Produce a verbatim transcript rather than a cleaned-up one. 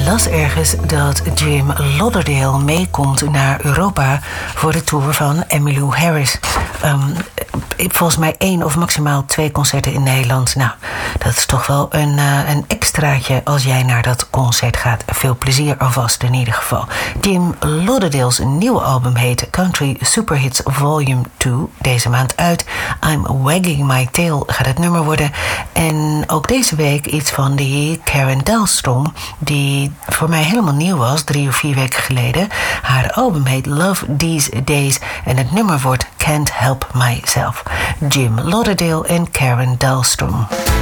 las ergens dat Jim Lauderdale meekomt naar Europa voor de tour van Emmylou Harris. Um, volgens mij één of maximaal twee concerten in Nederland. Nou, dat is toch wel een, uh, een extraatje als jij naar dat concert gaat. Veel plezier alvast in ieder geval. Jim Lauderdale's nieuwe album heet Country Superhits Volume twee. Deze maand uit. I'm Wagging My Tail gaat het nummer worden. En ook deze week iets van die Karen Dahlstrom, die voor mij helemaal nieuw was, drie of vier weken geleden. Haar album heet Love These Days en het nummer wordt Can't Help Myself. Jim Lauderdale en Karen Dahlstrom.